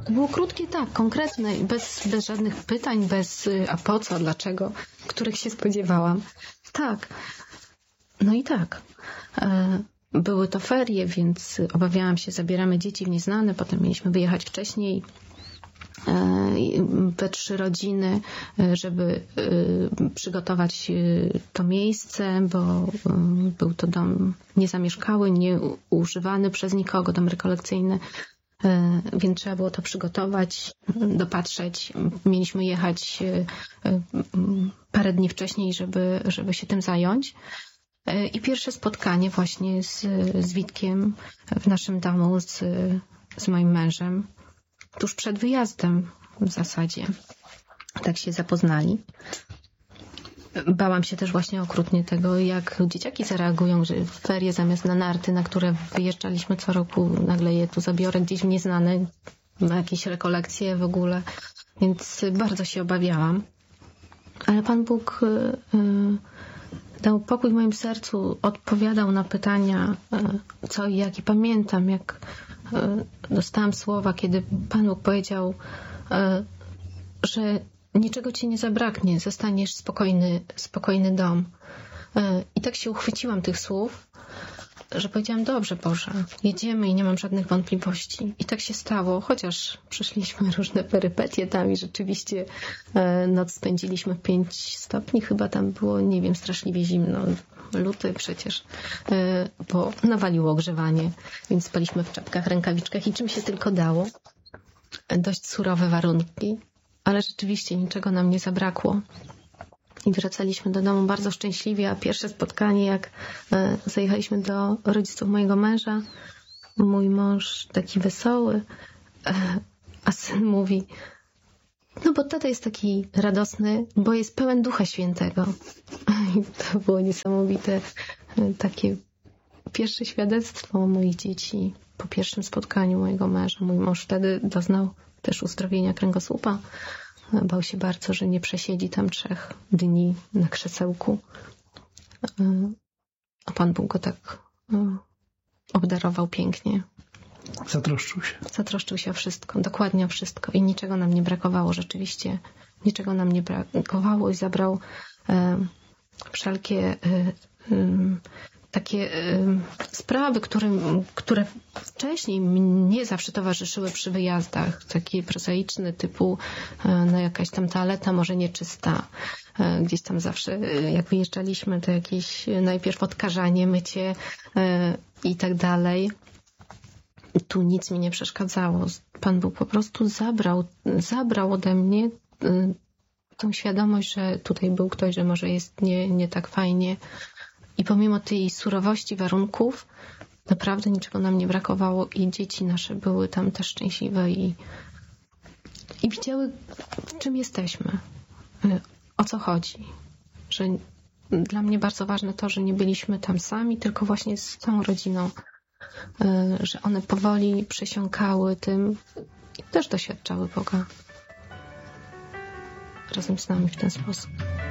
To było krótkie, tak, konkretne, bez żadnych pytań, bez a po co, dlaczego, których się spodziewałam. Tak. No i tak. Były to ferie, więc obawiałam się, zabieramy dzieci w nieznane, potem mieliśmy wyjechać wcześniej we 3 rodziny, żeby przygotować to miejsce, bo był to dom niezamieszkały, nieużywany przez nikogo, dom rekolekcyjny, więc trzeba było to przygotować, dopatrzeć. Mieliśmy jechać parę dni wcześniej, żeby się tym zająć. I pierwsze spotkanie właśnie z Witkiem w naszym domu, z moim mężem, tuż przed wyjazdem w zasadzie. Tak się zapoznali. Bałam się też właśnie okrutnie tego, jak dzieciaki zareagują, że w ferie zamiast na narty, na które wyjeżdżaliśmy co roku, nagle je tu zabiorę gdzieś w nieznane, na jakieś rekolekcje w ogóle. Więc bardzo się obawiałam. Ale Pan Bóg dał pokój w moim sercu, odpowiadał na pytania, co i jak. I pamiętam, jak dostałam słowa, kiedy Pan Bóg powiedział, że niczego ci nie zabraknie, zostaniesz spokojny dom. I tak się uchwyciłam tych słów, że powiedziałam, dobrze Boże, jedziemy i nie mam żadnych wątpliwości. I tak się stało, chociaż przeszliśmy różne perypetie tam i rzeczywiście noc spędziliśmy w 5 stopni, chyba tam było, nie wiem, straszliwie zimno. Luty przecież, bo nawaliło ogrzewanie, więc spaliśmy w czapkach, rękawiczkach i czym się tylko dało. Dość surowe warunki, ale rzeczywiście niczego nam nie zabrakło. I wracaliśmy do domu bardzo szczęśliwie, a pierwsze spotkanie, jak zajechaliśmy do rodziców mojego męża, mój mąż taki wesoły, a syn mówi, no bo tata jest taki radosny, bo jest pełen Ducha Świętego. I to było niesamowite, takie pierwsze świadectwo moich dzieci po pierwszym spotkaniu mojego męża. Mój mąż wtedy doznał też uzdrowienia kręgosłupa. Bał się bardzo, że nie przesiedzi tam 3 dni na krzesełku. A Pan Bóg go tak obdarował pięknie. Zatroszczył się o wszystko, dokładnie o wszystko. I niczego nam nie brakowało rzeczywiście. Niczego nam nie brakowało i zabrał wszelkie takie sprawy, które wcześniej mnie zawsze towarzyszyły przy wyjazdach, takie prozaiczne typu no jakaś tam toaleta może nieczysta, gdzieś tam zawsze jak wyjeżdżaliśmy to jakieś najpierw odkażanie, mycie i tak dalej. Tu nic mi nie przeszkadzało. Pan Bóg po prostu zabrał ode mnie tą świadomość, że tutaj był ktoś, że może jest nie tak fajnie. I pomimo tej surowości warunków, naprawdę niczego nam nie brakowało i dzieci nasze były tam też szczęśliwe i widziały, w czym jesteśmy, o co chodzi. Że dla mnie bardzo ważne to, że nie byliśmy tam sami, tylko właśnie z całą rodziną, że one powoli przesiąkały tym i też doświadczały Boga razem z nami w ten sposób.